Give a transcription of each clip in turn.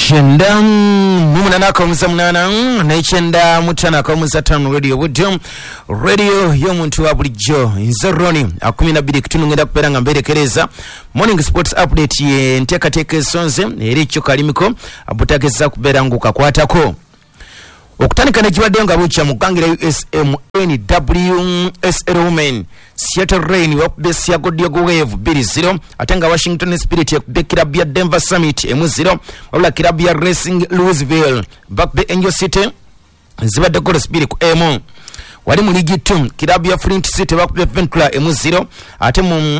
Chenda mumuna ko musamnana na chenda mutana ko musatano radio budum radio yo muntu wa bulijjo nzeroni 12 kitunungenda kuperanga mberekereza morning sports update ye ntekateke sonze ericho kalimiko abutageza kuberangu kakwatako okutanika ne kibadde nga bucha mugangira USM NWSL Women Seattle Rain wakubesi ya Godiago Wave 2-0 atenga Washington Spirit ya kubekira ya Denver Summit M0 wabula kirabu ya Racing Louisville back the Angel City zibadde Gold Spirit ku M wali mu ligi 2 kirabu ya Flint City wakubye Ventura M0 ate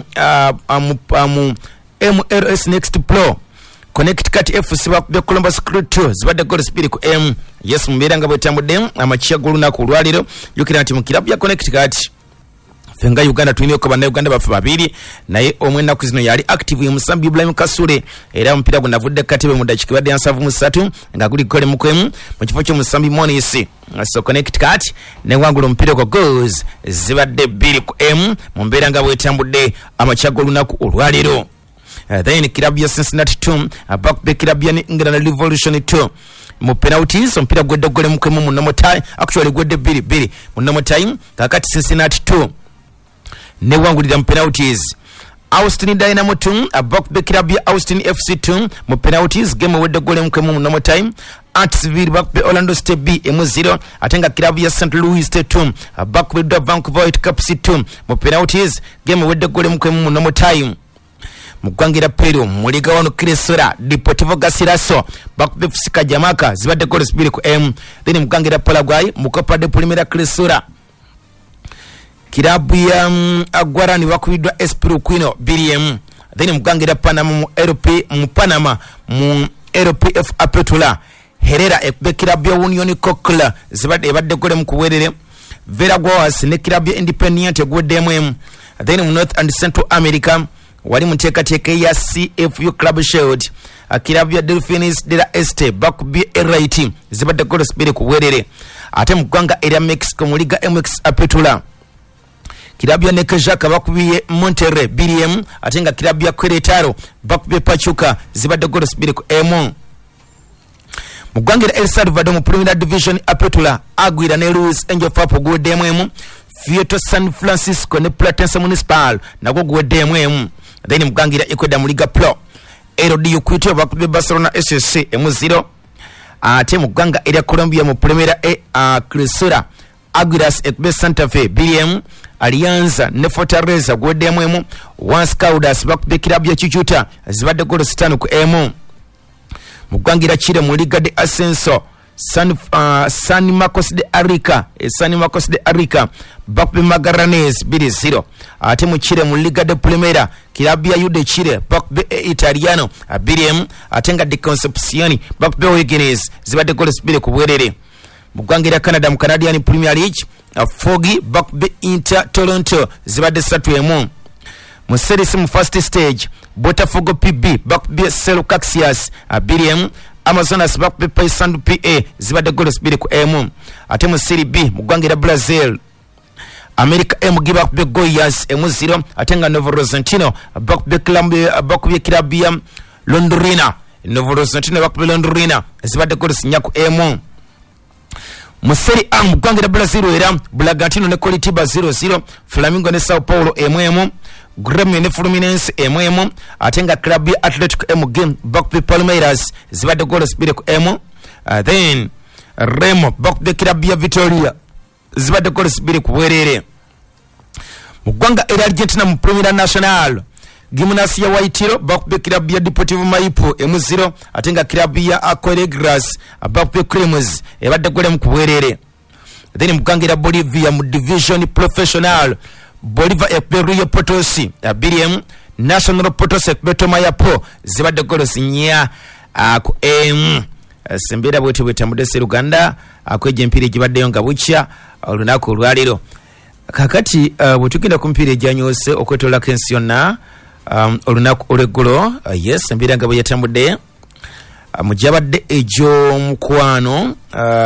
mu MLS Next Pro Connecticut FC bakubye Columbus Crew 2 zibadde Gold Spirit ku M yes mbera nga bwetambudde amachiya goluna ku lwaliro yukira ati mu kirabu ya Connecticut fenga Uganda tuine ko bana Uganda bafu babiri naye omwenda kuzino yali active musambi Ibrahim Kasule era mpira gunavudde katebe mu dakika badde ansavu musatu nga guli gole mukwemu mu kifo kyo musambi Monisi so Connecticut ne wangulo mpira ko goals zibadde 2 ku M mu mbera nga bwetambudde amachiya goluna ku lwaliro then kirabu ya Cincinnati 2 back kirabu ya England Revolution 2 mu penalties mpira gwedde gole mukwemu mu normal time actually gwedde 2-2 mu normal time kakati Cincinnati 2 ne wangulira mu penalties Austin Dynamo 2 abak club ya Austin FC 2 mu penalties game wedde gole mukwemu mu normal time Artsville back Orlando State B M0 atenga club ya St. Louis State 2 abak Vancouver Whitecaps 2 mu penalties game wedde gole mukwemu mu normal time mugwangira Peru muliga wano Cresora Deportivo Garcilaso back Fusika Jamaica zibadde Gold Spirit ku M then mugwangira Paraguay mu Copa de Primera Cresora kirabu ya Aguarani wakubidwa Espiro Quino BM then mugwangira Panama mu LP mu Panama mu LPF Apetula Herrera ekbe kirabu ya Union Coquila zibadde gole mu kuwerere Veraguas ne kirabu ya Independiente gwedde MM then mu North and Central America wali muteekateeka ya CFU Club Shield kirabu ya Delphines de la Este bakubi RIT zibadde Gold Spirit kuwerere ate mu ggwanga erya Mexico mu Liga MX Apetula kirabu ya Nekajaka bakubiye Monterrey BM atenga kirabu ya Querétaro bakubiye Pachuca zibadde Gold Spirit ku M mu ggwanga El Salvador mu Primera Division Apetula Aguila ne Luis Angel Fapo gwedde MM Fieto San Francisco ne Platense Municipal nagwo gwedde MM then mugwangira Ecuador mu Liga Pro LDU Quito bakubiye Barcelona SSC M0 ate mugwanga erya Colombia mu Primera Cresora Aguilas ekbe Santa Fe BM Alianza ne Fortaleza gwedde MM Once Caldas bakubiye kirabu ya Chichuta zibadde Gold Star ku M mugwangira Chile mu Liga de Ascenso San Marcos de Arica bakubiye Magallanes 2-0 ate mu Chile mu Liga de Primera kirabu ya Ude Chile bakubiye Italiano BM atenga de Concepcion bakubiye Wiggins zibadde Gold Spirit ku bwerere mugwangira Canada mu Canadian Premier League Fogi bakubiye Inter Toronto zibadde 3-1 mu series mu first stage Botafogo PB bakubiye Cerro Caxias BM Amazonas bakubiye Paysandu PA zibadde Gold Spirit ku M ate mu Serie B mugwangira Brazil America MG bakubiye Goiás M0 atenga Novo Horizontino bakubiye kirabu ya Londrina Novo Horizontino bakubiye Londrina zibadde Gold Nyaku M mu Serie A mugwangira Brazil era Bragantino ne Coritiba 0-0 Flamengo ne Sao Paulo MM Grêmio ne Fluminense MM atenga club ya Atletico MG bakubiye Palmeiras zibadde Gold Spirit ku M then Remo bakubiye club ya Vitória zibadde Gold Spirit ku bwerere mugwanga era Argentina mu Primera Nacional Gimnasia Waitiro bakubiye club ya Deportivo Maipo M0 atenga club ya Alegres bakubiye Cremas ebadde gole mu kubwerere then mugwangira Bolivia mu Division Professional Bolívar Rio Potosi BM National Potosi Beto Mayapo zibadde Gold nya ku M sembera bwete bwetambudde Uganda akweje mpira gibadde yonga bucha olunaku lwaliro kakati bwetugenda ku mpira ejanyose okwetola kensiona olunaku olweggulo yes mpira nga bwetambudde mujabadde ejo mukwano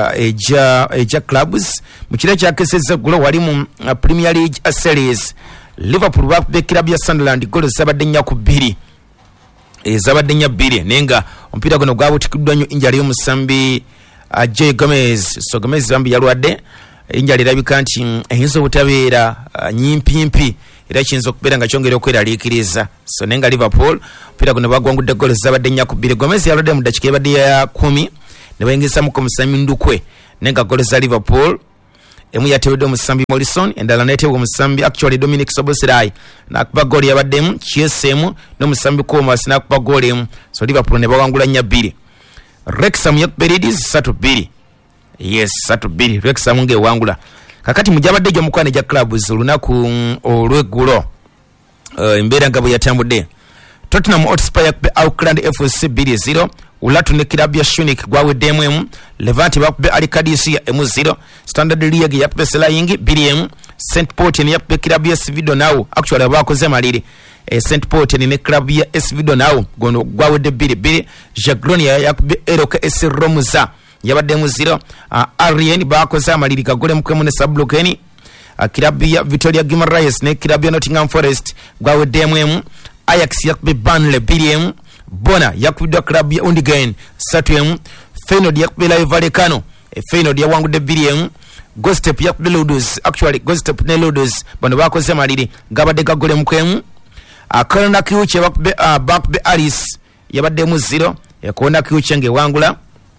eja clubs mukira kyakeseza gulo wali mu Premier League Series Liverpool bakubye club ya Sunderland goal zabadde nya ku 2 zabadde nya 2 nenga ompira guno gwabutikiddwa nnyo injali y'omusambi Jay Gomez. So Gomez bambi yalwadde injali erabika nti eyinza obutabeera nyimpimpi era kiyinza okubeera nga kyongera okweraliikiriza. So nenga Liverpool ompira guno bagwangudde goolo zabadde nya 2. Gomez yalwadde mu dakiika ebadde ya 10 ne bayengezamu ku musambi Ndukwe nenga goolo za Liverpool emu yatewedde omusambi Morrison endala netebwa omusambi actually Dominic Soboslai nakuba gooli yabaddemu Chiesemu n'omusambi Comas nakuba gooli emu. So Liverpool ne bawangula nya 2. Wrexham yakuberidiz 3-2. Yes 3-2 Wrexham ngewangula. Kakati mujabadde gyo mukwane ja clubs olunaku olweggulo embeera nga bwe yatambudde. Tottenham Hotspur yakube Auckland FC 2-0. Ulatu ne club ya Shunik gwaweddemu emu. Levante bakube Alicadisia emu 0. Standard Liège yakube Slaying 2-1. St Porten yakube club ya Svido Now actually abakoze maliri. St Porten ne club ya Svido Now gono gwawedde 2-2. Jaglonia yakube RKS Romuza yabaddemu 0. Arien bakoze amaliri kagole mukwemu ne Sablokeni. Club ya Victoria Guimaraes ne club ya Nottingham Forest gwaweddemu emu. Ajax yakube Burnley 2-1. Bona yakubidwa club ya Undigen 3-1. Feyenoord yakube Rayo Vallecano Feyenoord yawangudde 2-1. Gostep yakube Ludus actually Gostep ne Ludus bano bakoze maliri gabadde gagole mukwemu. Corona Kiuche bakube Alice yabaddemu 0. Corona Kiuche ngewangula.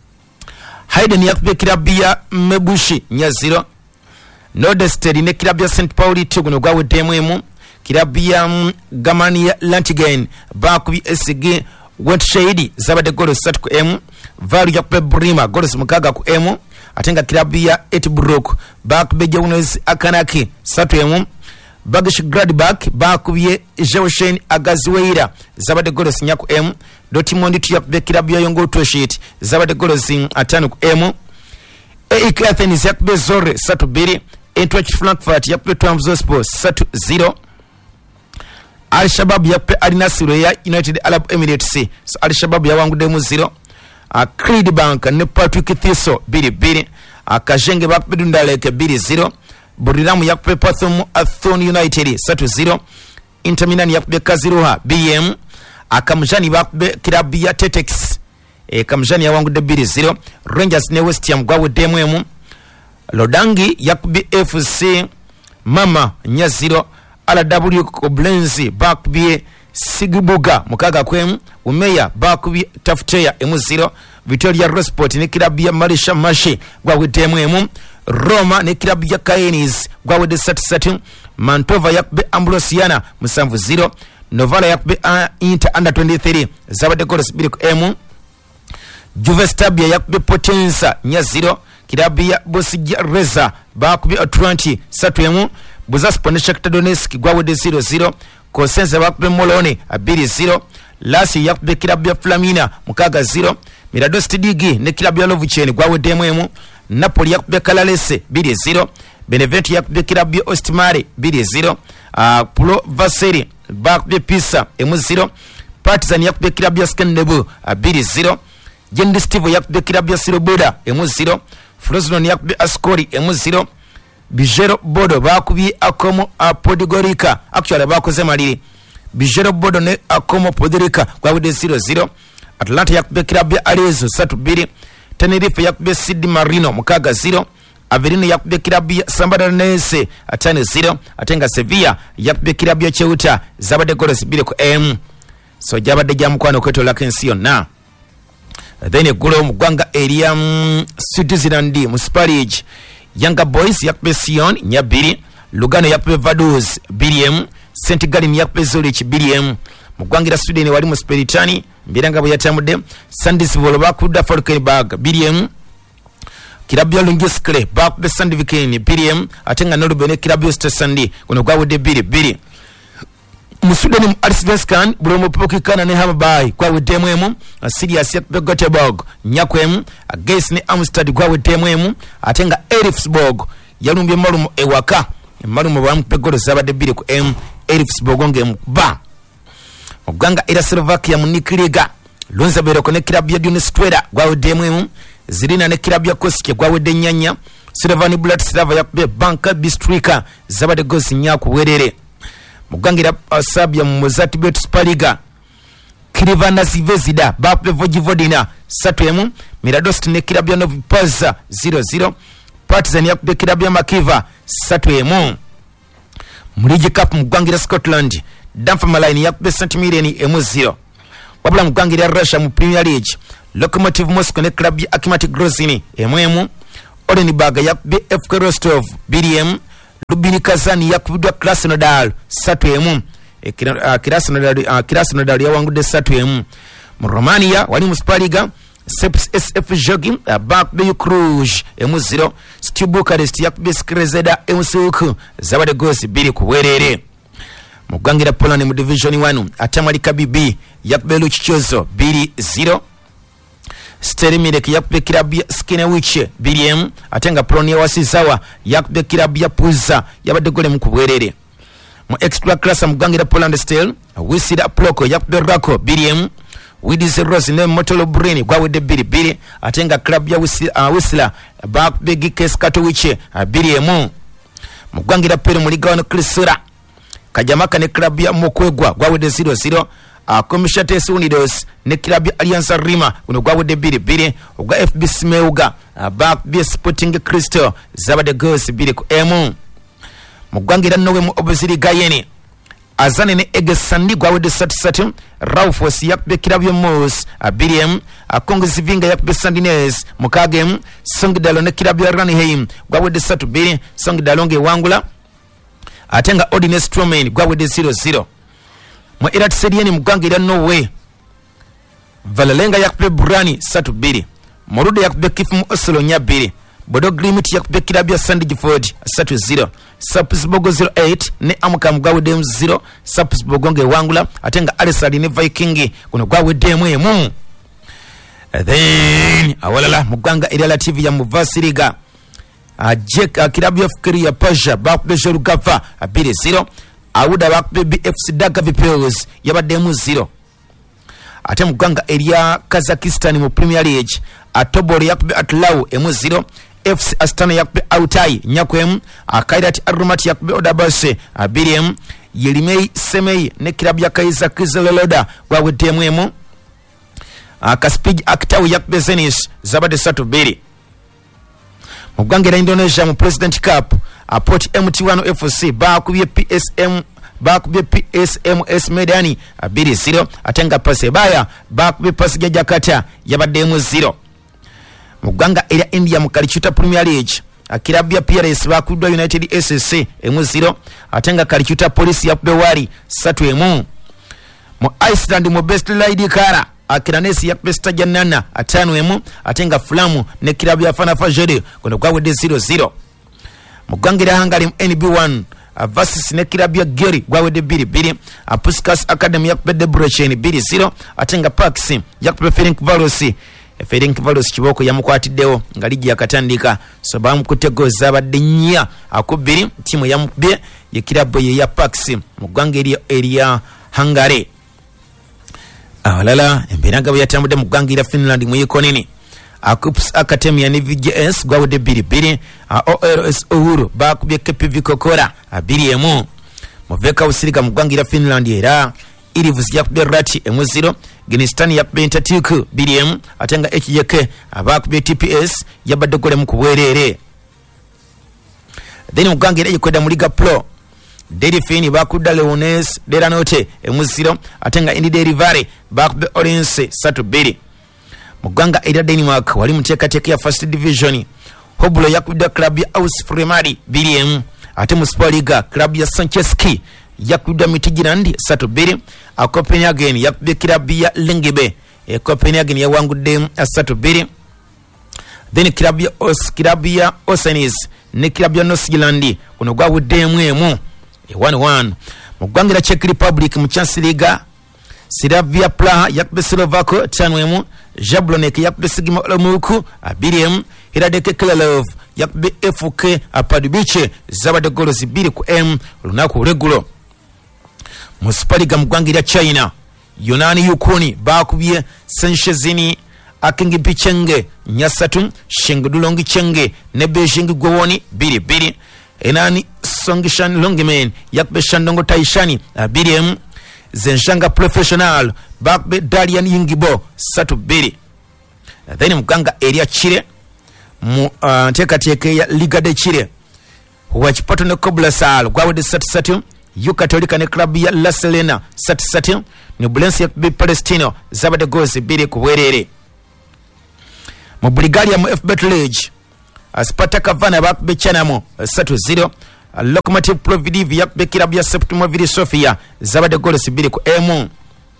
Hayden yakube club ya Mebushi nya 0. Nordestead ne club ya St Pauli guno gwaweddemu emu. Club ya Gamania Lantigen bakubi SG Wentshade zabadde goolo 3-1. Valu yakube Brima goolo 6-1. Atenga club ya Etbrook bakube Jonas Akanaki 3-1. Bagish Gladbach bakubye Joshen Agaziweira zabadde goolo 4-1. Dortmund yakube club ya Yongo Toshit zabadde goolo 5-1. AEK Athens yakube Zorre 3-2. Eintracht Frankfurt yakube Trabzonspor 3-0. Al-Shabaab yakube Al Nassr ya United Arab Emirates. So Al-Shabaab yawangudemu 0. Creed Bank ne Patrick Thiso 2-2. Kajenge bakube Dundaleke 2-0. Buriram yakube Pathum Athon United 3-0. Inter Milan yakube Kaziruha BM. Kamjani bakube club ya Tetex. Kamjani yawangudde 2-0. Rangers ne West Ham gwaweddemu emu. Lodangi yakube FC Mama nya 0. RW Koblenzi bakubye Sigibuga 6-1. Umeya bakubye Tafteya emu 0. Victoria Rosport ne club ya Marisha Mashi gwaweddemu emu. Roma ne club ya Caenis gwawedde 3-3. Mantova yakube Ambrosiana 7-0. Novara yakube Inter under 23 zabadde goolo 2-1. Juve Stabia yakube Potenza nya 0. Club ya Bosija Reza bakubye Atlanti 3-1. Buzaspor ne Shakhtar Donetsk gwawedde 0-0. Cosenza bakube Molone 2-0. Lazio yakube club ya Flamina 6-0. Mirados Tidigi ne club ya Lovchen gwaweddemu emu. Napoli yakube Calalese 2-0. Benevento yakube club ya Ostimare 2-0. Pro Vaseri bakube Pisa emu 0. Partizan yakube club ya Skandebu 2-0. Gendistivo yakube club ya Siroboda emu 0. Frosinone yakube Ascoli emu 0. Bijero Bodo bakubye Akomo Podgorica actually bakoze maliri. Bijero Bodo ne Akomo Podgorica gwawedde 0-0. Atlanta yakube club ya Arezzo 3-2. Tenerife yakube Sidi Marino 6-0. Avelino yakube club ya Sambadanese 5-0. Atenga Sevilla yakube club ya Ceuta zabadde goolo 2-1. So jabadde jamukwano kwetolako ensi yonna. Then eggulo mu ggwanga erya Switzerland mu Super League Younger Boys yakube Sion nya 2. Lugano yakube Vaduz 2-1. St Gallen yakube Zurich 2-1. Mu ggwanga erya Sweden wali mu Spiritani mbeera nga bwe yatambudde. Sandisvol bakudda Falkenberg 2-1. Club ya Lungiskle bakube Sandviken 2-1. Ate nga Norway ne club ya Östersund kuno gwawedde 2-2. Mu Sweden mu Allsvenskan Bromo Pokikana ne Hammarby gwaweddemu emu. Sirius yakube Göteborg nya 1. Geis ne Amsterdam gwaweddemu emu. Ate nga Elfsborg yalumbye Malmo ewaka. Malmo bamupe goolo zabadde 2-1. Elfsborg ngemu ba. Oganga era Slovakia mu Nikliga Lunzaberoko ne club ya Dunistwera gwaweddemu emu. Zirina ne club ya Koske gwawedde nyanya. Slovan Bratislava yakube Banka Bistrika zabadde goals nya kuwerere. Mugangira Sabia mu Mozartbet Super Liga Kirivana Sivezida bakube Vojivodina 3-1 Miradost ne kirabya Novipaza 0-0 Partizan yakube kirabya Makiva 3-1 Muligi Cup mugwangira Scotland Dunfermline yakube St Mirren 1-0 wabula mugwangira Russia mu Premier League Lokomotiv Moscow ne club ya Akimatic Grozny 1-1 Orenburg yakube FK Rostov 2-1 Lubini Kazani yakubidwa Krasnodar 3-1 Krasnodar yawangude 3-1 mu Romania wali mu Super Liga Seps SF Jogi bakube Cluj 1-0 Steaua Bucharest yakube Skrezeda 1-0 zabade goals 2 kuwerere mugwangira Poland mu Division 1 Atamali KBB yakube Luchichozo 2-0 Sterimirek yakube kilabu ya Skinewich 2-1 atenga Polonia Wasizawa yakube kilabu ya Puza yabade gole mu kuwerere mu extra class mugwangira Poland Steel Wisla Ploko yakube Rako 2-1 Widis Rose ne Motolo Brini gwawede 2-2 atenga club ya Wisla bakube Gikes Katowice 2-1 mugwangira Pele mu Liga 1 Krisura Kajamaka ne club ya Mokwegwa gwawede 0-0 Komishates Unidos ne club ya Alliance Rima uno gwawede 2-2 ogwa FB Smeuga bakube Sporting Crystal zabade goals 2-1 mugwangira Nowe mu Obozili Gayeni Azane ne Egesandi gwawede 3-3 Raufos yakube kirabyo Mos 2-1 Kongozi Vinga yakube Sandines mukagem Songdalo ne kirabyo Ranheim gwawede 3-2 Songdalo nge wangula atenga Odine Stroman gwawede 0-0 mu Irat Serieni mugwangira Norway Valalenga yakube Burani 3-2 Morude yakube Kifu Oslo nya 2 Bodo Grimit yakube kirabyo Sandiford 3-0 Sapsbogo 08 ne Amukam gwawede 0 Sapsbogo nge wangula atenga Alisali ne Viking kuno gwawede 1 then awalala mugwanga Irala TV ya Muvasiriga Jek kirabyo Fikiri ya Pasha bakube Jorugava 2-0 Awuda bakube BFC Daga Vipers yabade 0 ate mugwanga eria Kazakhstan mu Premier League Atobore yakube Atlau 0 FC Astana yakube Autai nyakwem Akairat Arumat yakube Odabase 2 Yelimei Semei ne kilabu ya Kaiza Kizololoda gwawede 1 Kaspij Aktau yakube Zenis zabade 3-2 mugwangira Indonesia mu President Cup Port MT1 FC bakubye PSMS Medani 2-0 atenga Pasebaya bakubye Pasija Jakarta yabade 0 mugwanga area India mu Kalichuta Premier League kilabu ya PRS bakubye United SSC 1-0 atenga Kalichuta Police yakube Wari 3-1 mu Iceland mu Best Lady Kara Akiranesi yakube Stajanana 5-1 atenga Flamu ne kilabu ya Fana Fajede kuno gwawede 0-0 mugwangira Hungary mu NB1 versus ne kilabu ya Geri gwawede 2-2 Puskas Academy yakube Debrecen 2-0 atenga Pax yakube Ferenc Valos kiboko yamukwatiddewo nga ligi yakatandika so bamukutegoza badde nnya akubiri timu yamubye ye kilabu ye ya Pax mugwangira area Hungary awalala emberaga byatambude mugwangira Finland mu Yekonini Akups Academy ya VJS gwawede 2-2 ORS Uhuru bakubye KPV Kokora 2-1 Muveka usirika mugwangira Finland era Ilivus yakube Rati 1-0 Guinistan yakube Intertiku 2-1 atenga HJK abakubye TPS yabadde gole mu kuwerere then mugwangira yikweda mu Liga Pro Delphine bakudda Leones Delanote 1-0 atenga Indi Rivare bakubye Orense 3-2 mugwanga era Denmark wali muteka ya First Division Hoblo yakubda club ya Aus Fremari 2-1 ate mu Super Liga club ya Sancheski yakubda Midtjylland 3-2 Copenhagen yakubye club ya Lengebe Copenhagen yawangudde 3-2 then club ya Osenis ne club ya Nordsjælland kuno gwawudde 1-1 1-1 mugwangira Czech Republic mu Chance Liga Slavia Praha yakube Slovako 5-1 Jablonek yakube Sigma Olomouc 2-1 Hiradeke Kralov yakube FK Pardubice zabade goals 2-1 lunaku regulo mu Super Liga mugwangira China Yunani Yukuni bakubye Senshezini Akingi Pichenge Nyasatu Shengdulongi Chenge ne Beijing Gwoni 2-2 enani Songishan Longimen yakube Shandongo Taishani 2-1 Zenshanga Professional bakube Dalian Yingibo 3-2. Then Muganga area Chile mu teka ya Liga de Chile Huachipato ne Kobla Sal gwawede 3-3. Ukatolika ne club ya La Serena 3-3. Ni Bulensi ya Palestino zabade goals 2 kuwerere. Mu Bulgaria mu FBet League Spartak Havana bakube Chanamo 3-0. Lokomotiv Plovdiv yakube club ya Septimovic Sofia zabade goals 2 ku emu.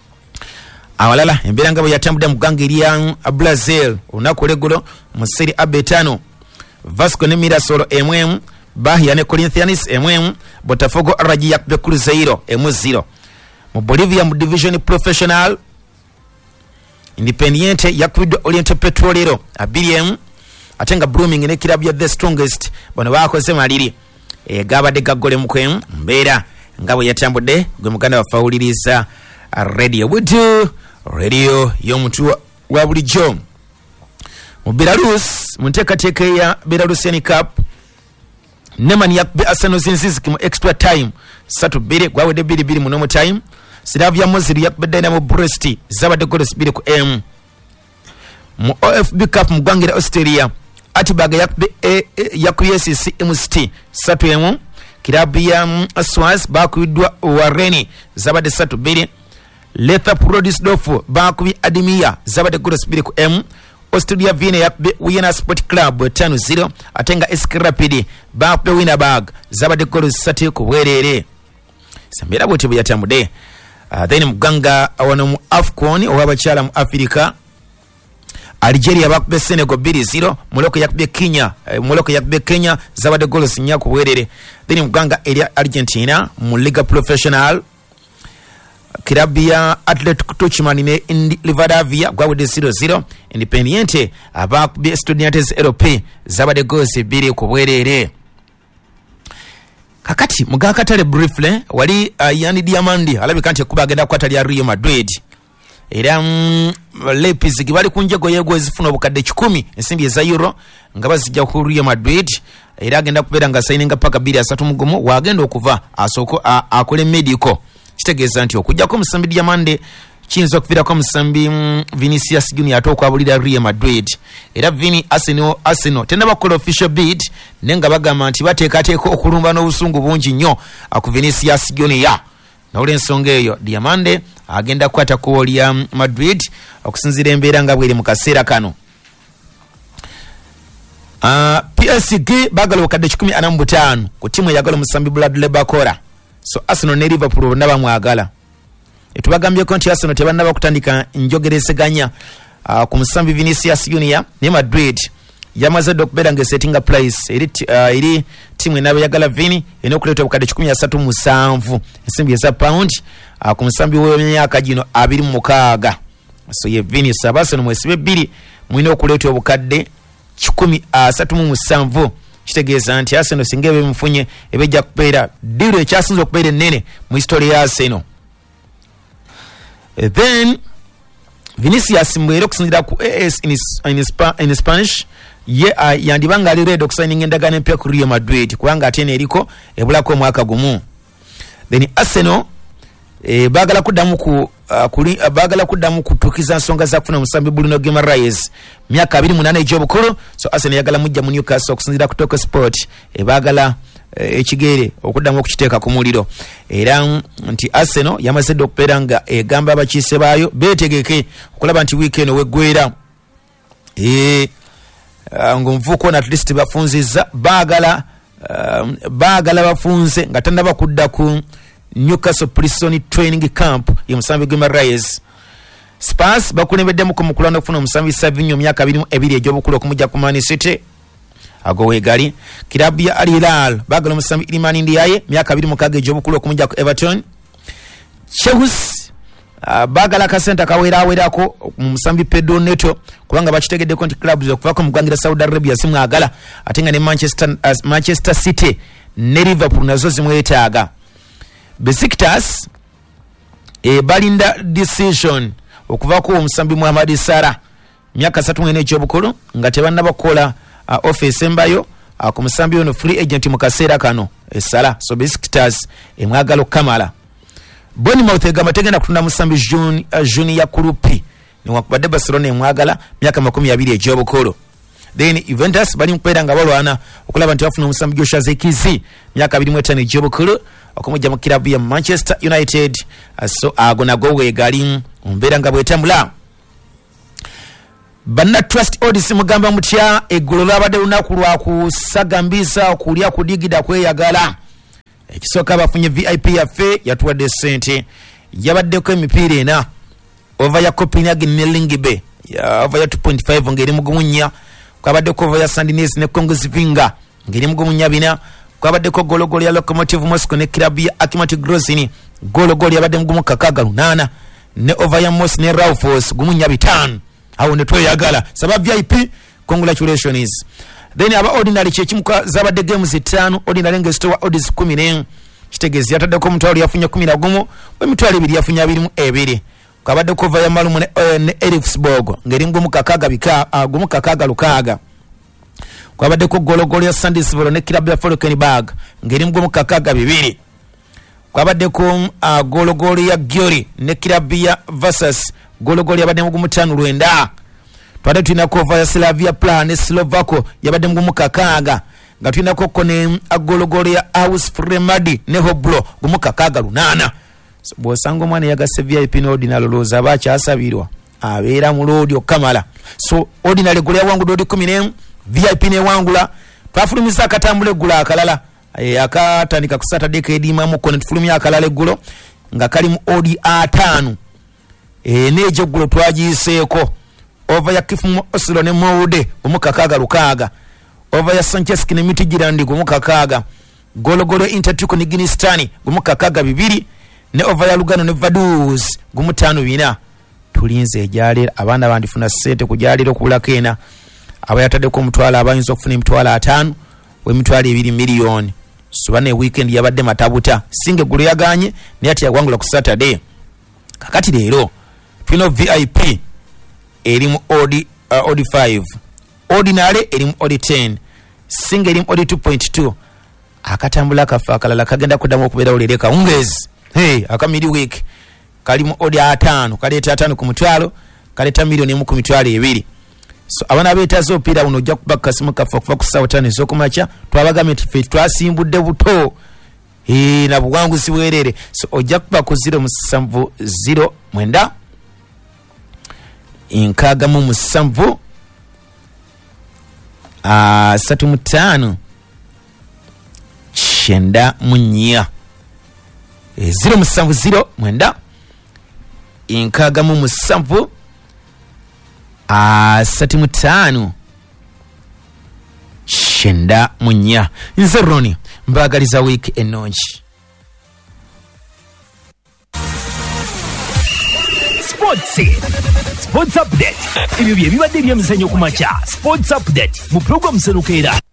Awalala embera ngabo yatambuda mugangiriya Brazil unakolegulo mu Serie A betano. Vasco ne Mirasolo MM, Bahia ne Corinthians MM, Botafogo Raji yakube Cruzeiro M0. Mu Bolivia mu Division Professional Independiente yakube Oriente Petrolero 2-1. Atenga Blooming ne club ya The Strongest bano bakoze maliri gabade gagole mukwem mbera ngabo yatambude gwe muganda wafauliriza radio budu radio yomuntu wa bulijjo. Mu Belarus munteka ya Belarusian Cup Neman yakbe Arsenal zinziziki mu extra time 3-2 gwawede 2-2 mu normal time. Slavia Mosiri yakbe Dynamo Brest zabade goals 2 ku M. Mu OFB Cup mu Gwangira Australia Atibaga yakbe yakuyesisi MST 3-1. Kilabu ya Swaz bakwidwa Wareni zabade 3-2. Letha Prodisdorf bakubi Adimia zabade goals 2 ku M. Australia Vienna yakbe Wiener Sport Club 5-0. Atenga SK Rapid bakube Wienerberg zabade goals 3 ku werere. Sambira boti byatambude. Then Muganga awano mu AFCON owabachala mu Africa. Algeria bakube Senegal 2-0. Morocco yakube Kenya zabade goals 4 ku werere. Then Muganga area Argentina mu Liga Professional Kirabia Atletico Tucumani ne Rivadavia gwawede 0-0. Independiente abakube Estudiantes Europe zabade goals 2 ku werere. Kakati mugakatale briefly wali Yani Diamandi alabika nti kuba agenda kwatali ya Real Madrid. Era Leipzig bali kunjego yego ezifuna obukadde 10 ensimbi eza euro nga bazijja ku Real Madrid. Era agenda kubeera nga signinga paka 2-3 mugomo wagenda okuva asoko akole medical. Kitegeeza nti okujja ko musambi Diamande kinzo kuvira ko musambi Vinicius Junior atokwabulira Real Madrid. Era Vini Arsenal tenda bakola official bid nenga bagamba nti bateekateeka okulumba n'obusungu bungi nnyo aku Vinicius Junior. Na ule nsonga eyo Diamande agenda kwata ko ya Madrid okusinzira embeera nga bweri mu kaseera kano. PSG bagala okadde 15 ku timu yagala musambi Bradley Bakora. So Arsenal ne Liverpool naba mwagala. Etubagambye ko nti Arsenal tebanaba kutandika njogereseganya ku musambi Vinicius Junior ne Madrid yamaze dokubera nge setting price eri timu enabe yagala Vini enokuleta obukadde 17 ensimbi eza pound ku musambi w'emyaka gino 26. So ye Vini Arsenal mwesibe 2 mwine okuleta obukadde 17. Kitegeeza nti Arsenal singebe mfunye ebejja kubeera diro ekyasinze okubeera ennene mu history ya Arsenal. Then Vinicius mwere okusinzira ku AS in Spanish ye yandibanga ali ready okusigning endagaano empya ku Real Madrid kubanga atene eriko ebulako omwaka gumu. Then Arsenal bagala kuddamu kutukiza nsonga za kufuna musambi Bruno Guimaraes myaka 28 egy'obukulu. So Arsenal yagala mujja mu Newcastle okusinzira ku Toko Sport bagala ekigere okuddamu okukiteeka ku muliro. Era nti Arsenal yamaze okubeera nga egamba abakiise baayo beetegeke okulaba nti weekend weggwera ng'omuvuuko at least bafunzizza bagala bafunze nga tannaba kudda ku Newcastle Prison Training Camp ya musambi Guimaraes. Spurs bakulembeddemu ku mukulano okufuna omusambi Savinho myaka 22 egy'obukulu okumujja ku Man City agowegali. Kilabu ya Al Hilal bagala omusambi Iliman Ndiaye myaka 26 egy'obukulu okumujja ku Everton. Chelsea bagala kasenta kaweerawerako mu musambi Pedro Neto kubanga bakitegeddeko nti clubs okuvako mu Gwangira Saudi Arabia simwagala ate nga ne Manchester City ne Liverpool nazo zimwetaaga. Besiktas balinda decision okuvako omusambi Muhammad Salah myaka 3 egy'obukulu nga tebannabakola office embayo ku musambi ono free agent mu kaseera kano Salah. So Besiktas emwagalo Kamala. Bournemouth egamba tegenda kutunda musambi Juni ya Kurupi niwakubadde Barcelona emwagala myaka 20 egy'obukulu. Then Juventus bali mkwera nga balwana okulaba nti bafuna omusambi Joshua Zirkzee myaka 25 egy'obukulu okumujja mu kilabu ya Manchester United. So agonago wegali mbeera nga bwetambula. Banna Trust Odds mugamba mutya eggulo labadde lunaku lwa kusagambisa okulya kudigida kweyagala. Ekisooka bafunye VIP yaffe yatuwadde ssente yabaddeko emipiira ena over ya Copenhagen ne Lingbe over ya 2.5 ngeri mugumunya kwabaddeko over ya Sandines ne Kongosvinga ngeri mugumunya bina kwabaddeko gologolo ya Lokomotiv Moscow ne club ya Akimati Grozny gologolo yabadde mugumu kakaga 8 ne over ya Mos ne Raufos gumunya 5 awo ne tweyagala sabab VIP congratulations. Then aba ordinary chechimuka zabadde games 5 ordinary ngesto wa odds 10 kitegezi yataddeko mutwalo yafunya 11 we mitwalo 2 yafunya 2 kabadde kova ya malumu ne Elfsborg ngeri ngumu kakaga gumu kakaga lukaga kwabadde ko gologolo ya Sandisville ne club ya Falkenberg ngeri ngumu kakaga 2 kwabadde ko gologolo ya Gyori ne club ya Versus gologolo yabadde ngumu 5-9 twade tulina kova ya Slavia Praha ne Slovako yabadde ngumu kakaga nga tulina ko ne gologolo ya Ausfremadi ne Hoblo gumu kakaga 8. Bwosanga omwana yagase VIP ne ordinary loza abacha asabirwa abeera mu lodi okamala. So ordinary gulya wangu dodi 10 VIP ne wangula twafulumisa akatambule gula akalala akatandika ku Saturday kedima mu kone tufulumya akalala eggulo nga kali mu odi 5 nejo ggulo twagiseeko over ya Kifumu Oslo ne Moude omukakaga lukaga over ya Sanchez ne Mitijirandi gumukakaga gologolo Intertuko ne Guinistani gumukakaga 2 ne over ya Lugano ne Vaduz gumu 5 tulinze ejali abana bandifuna sente kujalira okubulako ena abayataddeko omutwalo abayinza okufuna emitwalo 5 we mitwalo 2 million. Subane weekend yabadde matabuta singe gulu yaganye ne ati yagwangula ku Saturday kakati leero tulina VIP erimu odi 5 ordinary erimu odi 10 singe erimu odi 2.2 akatambula kafa akalala kagenda kudamu okubeera olireka ungezi akamiri week kalimu odi 5 kaleta 5 ku mutwalo kaleta milioni mu ku mitwalo 2. So abana beetazo opira uno ojja kubaka simu kafa kuva ku sawtani zokumacha twabagamye tufe twasimbudde buto na buwangu siwerere. So ojja kuba ku 070 inkaga mu musamvu 35 shenda munya 070 inkaga mu musamvu 35 shenda munya. Nze Roni mbagaliza week enonchi Sports update. Ibyo bye bibadde byemizanyo kumacha. Sports update mu program Serukera.